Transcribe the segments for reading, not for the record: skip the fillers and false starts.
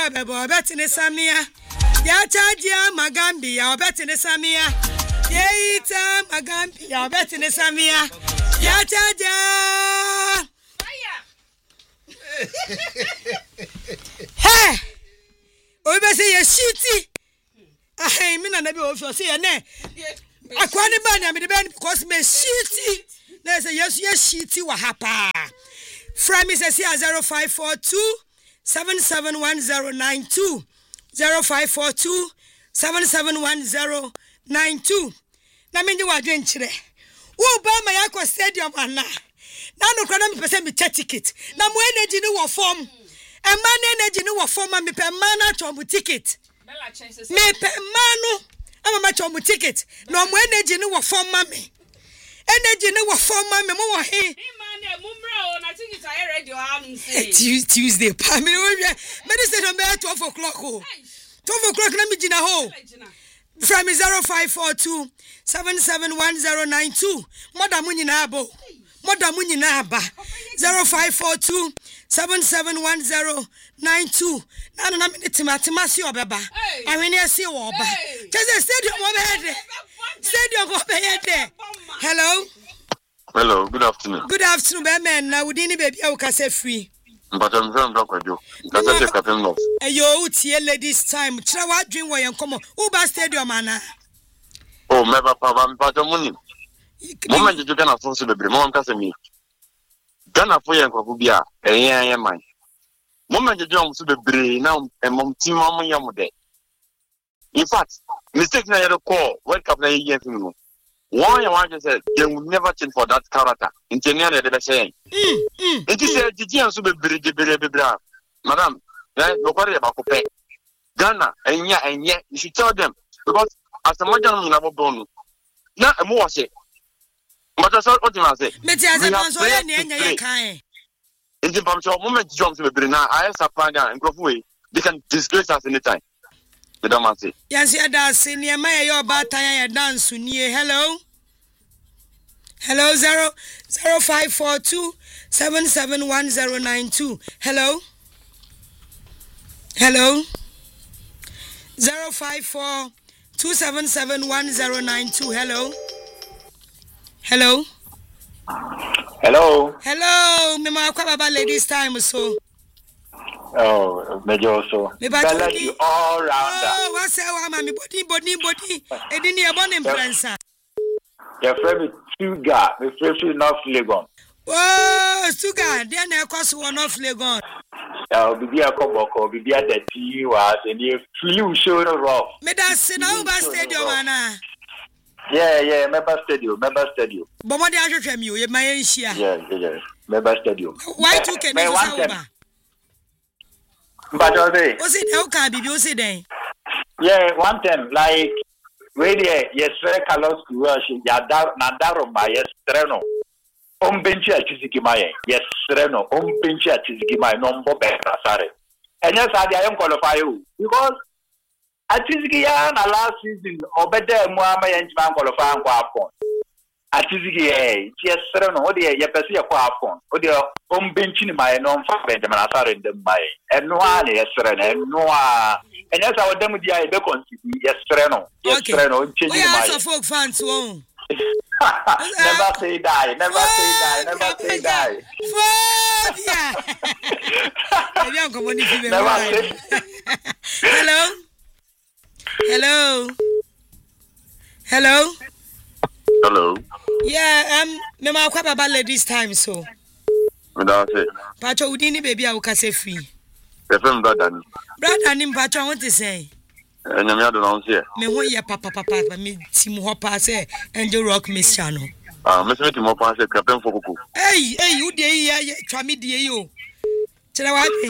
bebo betine samia. Ya chaja magambi ya betine samia. Yeita magambi ya betine samia. Ya chaja. Hey. Obe say ye shooty. Ah, me na be ofio say ye ne. Akwani ba na me de ben because me shooty. Na say yes shooty wa hapa. From is 0542 771092 0542 771092. Na me wa dwen kire. Wo ba ma yakọ stadium ana. Na no kra na me pese me ticket. Na mo energy ni wo form. E man energy ni wo form me pe man na chombu ticket. Me pe manu ama ma chombu ticket. Na mo energy ni wo form ma me. Energy ni wo form ma me mo wo he. Tuesday. Pa me say on 12 o'clock. 12 o'clock na me gina ho. From 0542 771092. Madam nyina abo. Madam nyina aba. 0542 771092. Na me timatima si obeba. Ahwene asi wo oba. Just stadium over. Stadium over. Hello. Hello, good afternoon. Good afternoon, man. Now we didn't baby I can say free. But I'm very Dr. Joe. That's a captain of. Yo, utie ladies time. Try what dream where you come on. Uba stadium ana. Oh, meba papa mpacho muni. Moment you can afford to the brim, mom kase me. Gana for yan kwabia, eye man. Moment you jump to the brim now and mom team mama yamude. In fact, mistake na yero call, wake up na yen finu. One you want to say they will never change for that character. Engineer they say. It is a GG so be bra. Madam, no worry about Cope. Ghana and yeah, you should tell them because as a madam in our bone. Now a more say. But I saw what I say. In the moment jump to the brain now, I supply and go away. They can disgrace us anytime. The don't say. Yes, you dance senior my your bataya dance near. Hello 0542 771092. Hello 054 2771092. Hello me kwaba ladies time so. Oh, Major so. Me you all round. Oh, what's say body. E di ne born in Prensa. Your friend Sugar, my friend North Legon. Oh, Sugar, then I cost one of Legon. Be a Koboko, be the tea was and you flew show rough. Me da Sinauba Stadium ana. Yeah, member stadium. But what they are from you, my share. Yeah, member stadium. Why two can you say? But was it how can be you say then? Yeah, one time like radio, yes, Carlos Kuwashi, Nadaro, my yes, Treno. Bench at Chizikimai, yes, Treno, bench at Chizikimai, no more Sare. And yes, I don't qualify you because at Chizikian last season, or better, Muhammad and Japan qualify and Quapon. At Chiziki, yes, Treno, or the Yapasia Quapon, or the bench in my non Benjamin Asar in the May, and no one, yes, and no one. And yes, our demo dia be consider yes Treno. Yes Treno change my. We are folk fans won. Never say die. Never say die. Hello. Yeah, me ma kwa baba ladies time so. Me da say. Pacho udini baby a ukase free. FM brother ni mpacho what to say? Nyame ado na onse. Me ho ye papa me tim ho pa say Angel Rock Miss Channel. Me se tim ho pa say captain fokuku. Hey, you dey here twa me dey yo. Chere wa pe.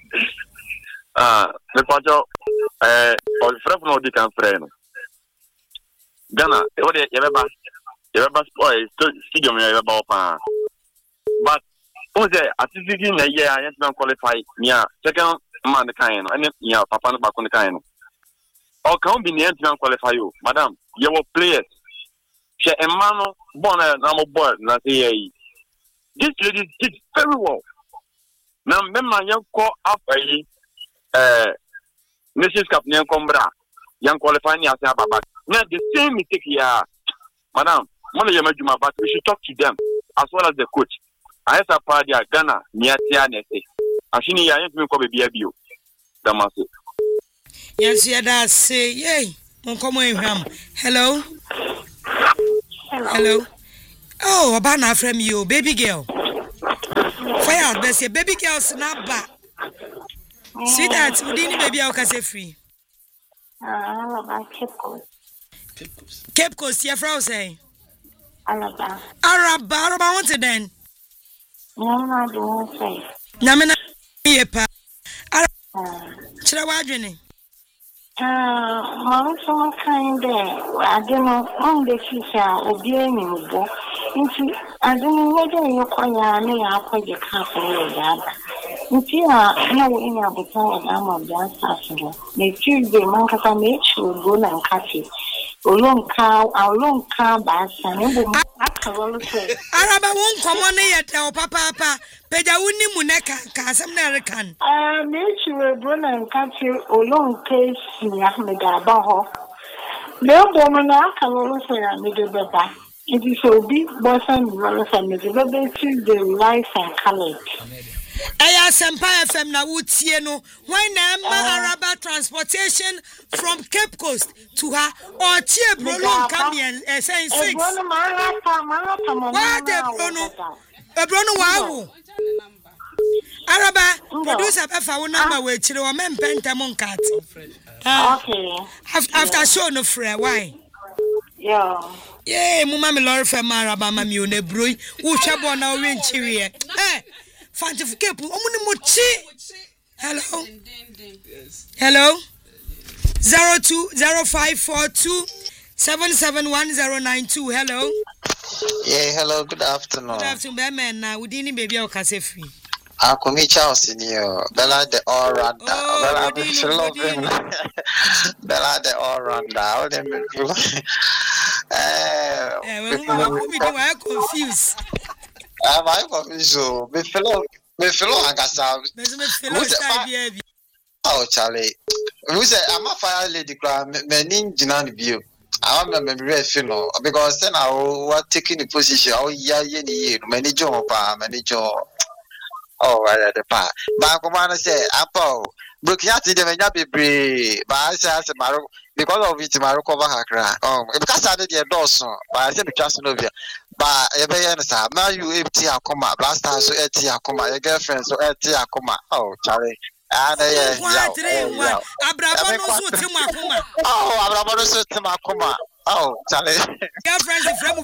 Me pacho o fref no di kan frɛ no. Ghana, e dey ye beba stadium ye beba pa. But who's there? I think you na year I don't qualify. Yeah, second man the kind, and yeah, papa no back on the kind. Or can't be near to qualify you, madam. You were players. She a man born a number boy. Not say this lady did very well. Now, remember, you call up a Nations Cup near Combra, young qualifying as Ababa. Now the same mistake here, Madam. But we should talk to them as well as the coach. I have a party at Ghana near Tianese. And she needs to come be a view. Damasi. Yes, yeah, that's say, yay. Hello. Hello. Oh, Abana from you, baby girl. Fire, that's your baby girl snap back. See that, we didn't baby I'll say free. Cape Coast, your frau say. Araba, want it then? No, I don't say. Namina, yepa. Should I watch any? So kind there. I don't know on the future or being in the book. I don't know whether you call me up with your castle or that. If you are no in a bottle of just asking, they choose the monk of a nature will go and catch it. Our long car, bass, and Araba won't come on yet, or papa, Pedawuni Muneka, some American. Nature will go and catch you, or long case, Yahmedabaho. No woman, I can also say I made a better. It is so big, boss and rollers and the life and color. I Empire FM na Wutieno. When Araba transportation from Cape Coast to her or Chia Bruno Camion saying 6. Why the Bruno wow? Araba producer Befa number with Chiro men pentamon cat. Okay. After show no free, why? Yeah, Mumma Lord from Araba Mamune Brui, who chabon now win cheery. Hello. Hello. 020542 771092. Hello. Yeah, hello. Good afternoon. Good afternoon, man. Now we didn't baby or case free. Akumi Charles in you. Bella the all rounder. Bella the all rounder. I'm confused. I'm confused. Me fellow Angasa. Oh, Charlie. Who said I'm a fire lady? Meaning Jinan view. I remember very funeral because then I was taking the position. Oh, yeah, many job, many job. Oh, I had the part. Bankomana said, Apple. Look at the baby. But I said, because of it, my recover her. Oh, because I did your Dawson, but I said, just know. But now you empty a coma, last time so empty a coma, your girlfriend so empty a coma. Oh, Charlie. And Abraham, oh, Charlie. Girlfriends and friends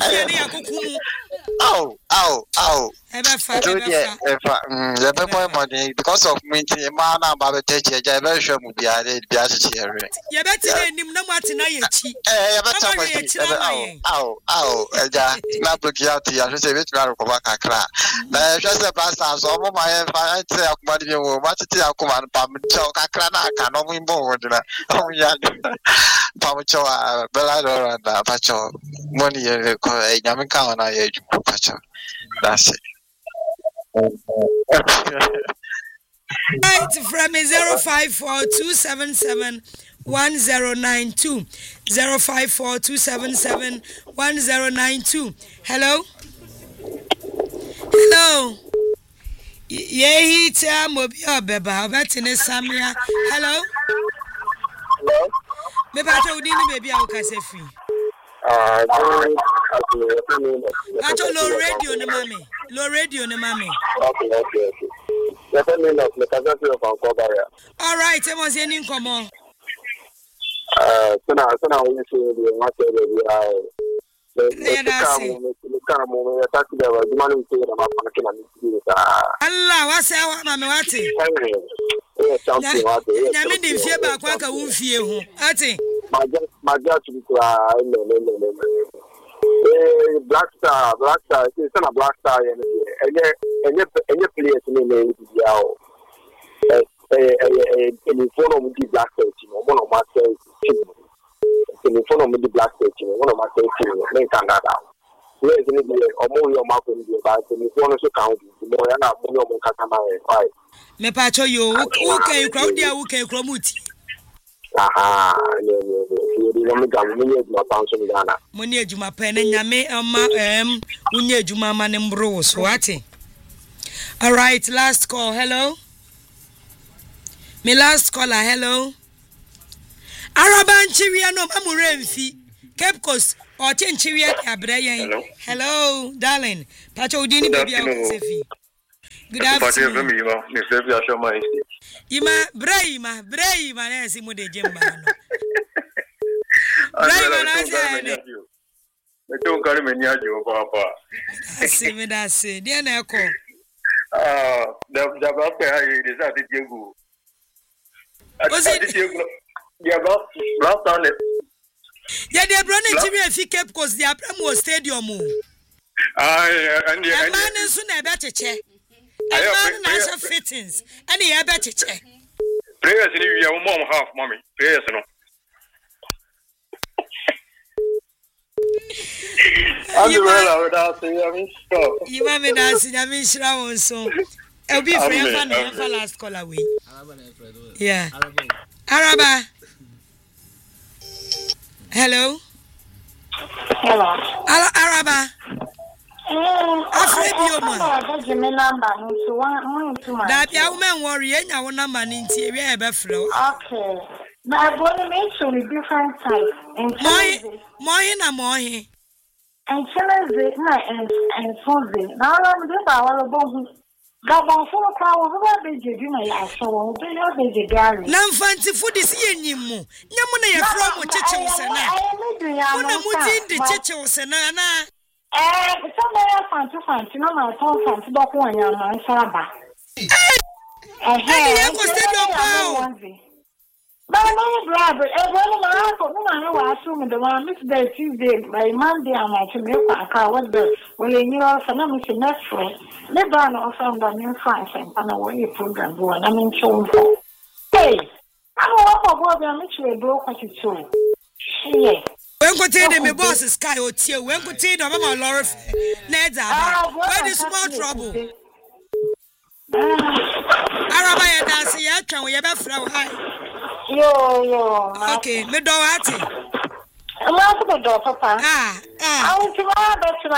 because of me, man, I'm about to take a version of the idea. You better name no matter now. Not looking out here. I should say, it's not a crack. Now, just a past house, all my money, what to tell command, Pamacho, Crana, can win more than Pamacho, Bellado, and Pacho. Money, Yamaka, and I Pacho. That's it. Right from 0542771092 0542771092. Hello. Yeah, he tell me beba betine Samia. Hello. Me pato udini baby a ukase free. Pato low radio ne mami. Okay. All right, I was in common. So now we see the matter Allah, what's our mammy? What is Black Star, it's not a Black Star, and you play it in the video. In front of the Black Star, one of my in front of the Black Star, one of my make Canada. Where is it? Or your mouth in the back, and if you want to count, more than a more Katama. Me pacho yo, okay, crowd there, okay, Cromuti. Aha, Money Juma Pen and Yame, Unye Juma Manembros, what? All right, last call, hello. Me last caller, hello. Araban Chiriano Mamurenfi, Cape Coast, or Chinchiria Abrayan. Hello, darling. Pacho Dini baby. Good afternoon. Ima Brahima, as him with the Jimba. Brahima, I don't carry me near you, Papa. I see me that say, dear Nako. The Bappa is at the Jagu. Was it? Yeah, last time. Yeah, they're running to me if he kept because the Abramo Stadium. And the man is soon a better check. And man has fittings. And he a better check. Prayers in your mom half, mommy. Prayers, no. You want me dancing, I mean, Shroud, so I'll be free for last call away. Yeah. Araba. Hello. Hello. Araba. That young man worry, and I want a man in theory ever flow. Okay. But I'm going to make sure different types. Mohe. And Chile and Susie. Now I'm doing our bone. Gabon for a crowd of a baby, I saw a baby gallery. Nam fancy food is in you. Yamuna from Chichos and I am the Chichos and Anna. Somebody fancy, no, my phone fancy, but one young man, Saba. But I'm only glad that I assume the one Miss Day Tuesday by Monday, I'm like to make a car. What the will you know? So I'm missing next week. Live on or found on new France and a way program going. I mean, so hey, I don't know what I'm actually broke at it too. She. When go tell me boss is sky or tear, when go tell them about Laura Neda, where is small trouble? Arabaya dancing, I can we ever flow high. Yo. Okay, me do ati. I'm not the door, Papa. I want to buy better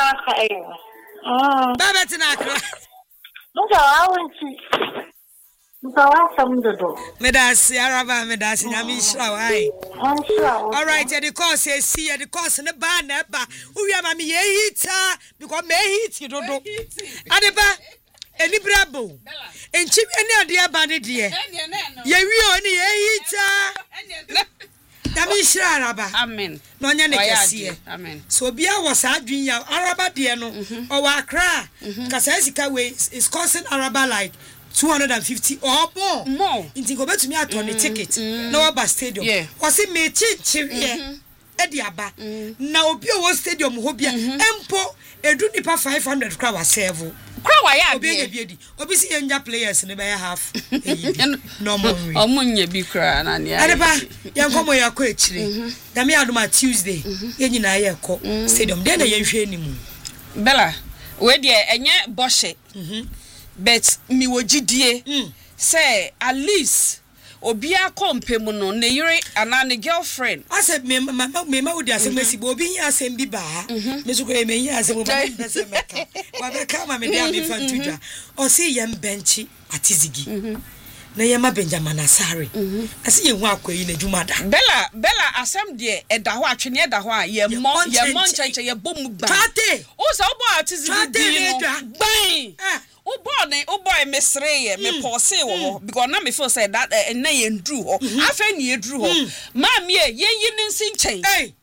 Baba Tinaka. Look, I want to. So I come the door. Medas, Araba, Medas, and I'm sure. All right, the course says, see, the course in the bar, who are me eater, because may eat you don't know. Adeba. Any brabo, and chip any idea about it, dear. Yeah, we only eat. Araba. Amen. No, Amen. So Bia was arguing Araba Diano or Accra. Kasasika way is costing Araba like 250 or more. Into go back to me at on the ticket. No about stadium. Was it me chin? Ediaba. Now Bio stadium hobia. Empo. Edu nipa 500 kwa serve. Kwa ya obi obisi enja players ne be half. No more. Omunye bi kra na ne. Adeba yankomo yakọ ekire. Dame adoma Tuesday. Yenyi na ayekọ stadium dey na yenhwe animu. Bella, we de enye boshe. But mi wogidie. Say at least Obia kompemu no ne yire ana ne girlfriend. I said me would asem si bo obi asem bi ba. Me so ko e me asem bo ba se meka. Wa be ka ma me dia be fan tudwa. O se yem benchi atizigi. Na yema Benjamin Asare. Ase ye hu akoyi na dwuma da. Bella asem de eda ho atwene eda ho a ye mon chenche ye bom gba. Tate. O se obo atizigi no. Gban. Boy mesreye me pause wo because na me feel say that na ye ndru ho afa na ye ndru ho ma me ye nsin chen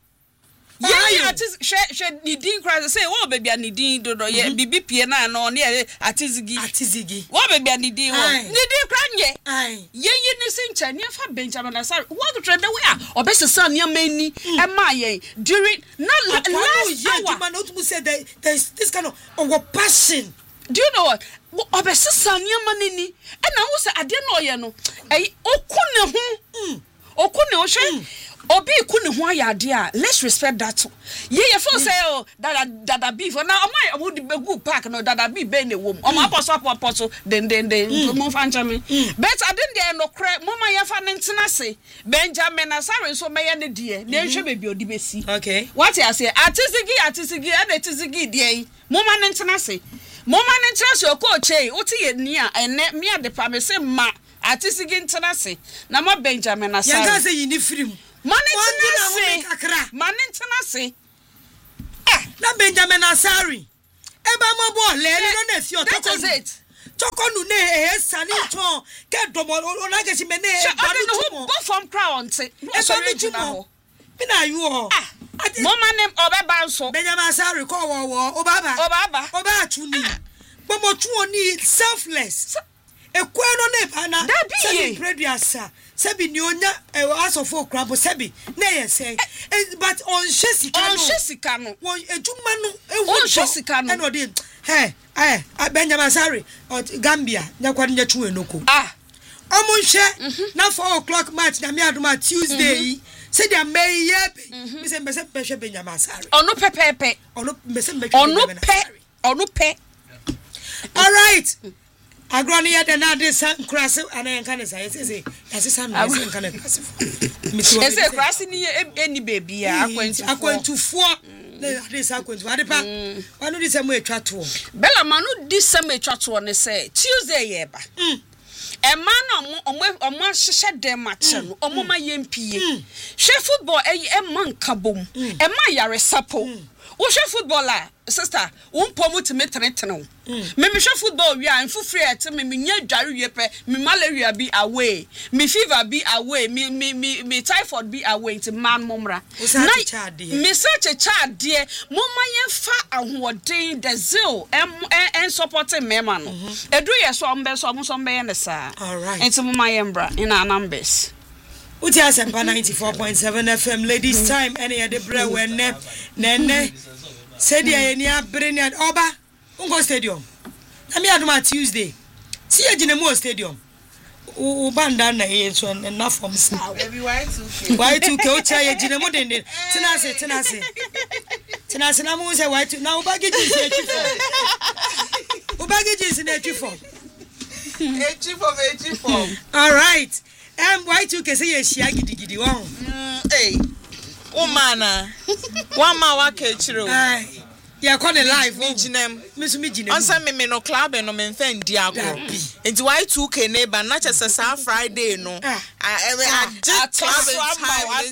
ye atis she ni din cry say wo baby ani din dodo ye bibi pie na no ne atizigi wo baby ani din wo ni din cry nye ye nsin chen ne fa Benjamin Asare wo to trade we a obesesa ne amani e ma ye during na last hour man not say there's this kind of passion. Do you know what? Obesesa niam manini e na wo se ade na oye no okune ho okune o hwe obi ku ne ho ayade a let's respect that ye feel say oh dada beef na am would be good park no dada beef be ne wom o ma apostle den mo fancha me but I didn't there no cry mama ye fa ne ntena se Benjamin Asare so me ye ne die na ehwe bebi odi besi okay what I say atisigi and atisigi die mama ne ntena se ko che oti ye ni a ene me ade pa me se ma atisigi ntena se na ma Benjamin Asare ya ga say yini firim Manintena se. Na Benjamin Asare. Eba mo bo le no na fi otoko. Chokonu ne sani to ke domo ona ge si me ne no bo from crown se. Eba mi jumo. Mi na yu o. Mama nem obeba nso. Benjamin Asare ko wo oba atuni. Bomo tu oni selfless. Ekweno ne ba na. Sebi producer. Sebi ni onya asofo krabo sebi na yese but on shesika no won ejuma no ewu shesika no eno de Benjamin Asare Gambia nyakwa nya chu enoko omunhwe na 4 o'clock match na me adoma Tuesday say dia may ye me say mbese Benjamin Asare onu pepepe onu mbese onu pe all right agroni ya de na de san krase ana enka ne say say yase san me say enka ne krase ese krase ni eni baby ya akwantufo na de sa akwantu ade pa wanu di semu etwa to bella manu di semu etwa to ne say Tuesday ye ba Emma no omo hyehyɛ dem match no omo ma yempie hwe football man kabom Emma yare sapo wo hwe footballer sister wo mpomu teme tenetene me hwe football wi an fufure ete me nya dware wie pe me malaria bi away me fever bi away me typhoid bi away nti man momra na me search chade momma yemfa ahoɔden the zeal en supporting me man no edu ye so ombe so ombe ne sa nti momma yembra in our numbers Uti asempa 94.7 FM ladies time any the bre when nene said ya ni abreni oba ungo stadium na me aduma Tuesday see ejinemu stadium u banda na ye so na from now y2k o cha ejinemu den tinase na mu say y2 na ubagi jinsi na twifo all right y2k say ye shia gidigidi won Umana Wama wake chiro ya kone live mijinem mijinem onsa me no club no me mfa ndi agro enti y2k neighbor na chese sa Friday no just club time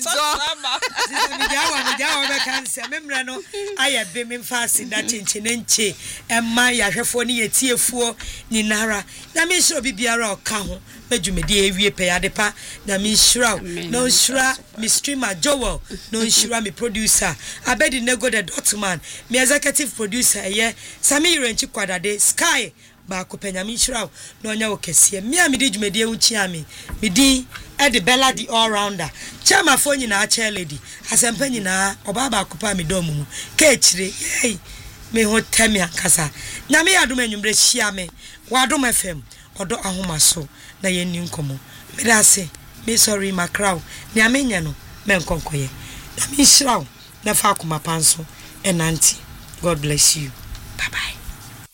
Jawa be cancer memra no aya be me fast that chenche emma ya hwefo ne yetiefuo nyinara na me hiro bibiara oka ho medwumede ewie pe adepa na me hiro no hira me streamer Joel no hira me producer abedi nego the dotman me executive producer Sami Renchi Kwadade Sky ba ko penyame hira no nya okese me amede dwumede ehunchia me din Eddie Bella the all rounder chama fo nyina cha lady asempa nyina obaba akopa me domu ka chire hey me ho temi akasa nyame yadom anwumre hia me wadom FM odo ahomaso na yenni nkomo me da se me sorry makraw nyame nya no me nkonkoye na me hiraw na fa akoma panso enanti God bless you bye bye